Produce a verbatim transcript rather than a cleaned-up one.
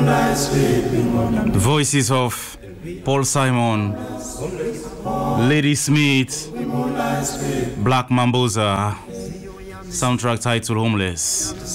The voices of Paul Simon, Lady Smith, Black Mamboza, soundtrack titled Homeless.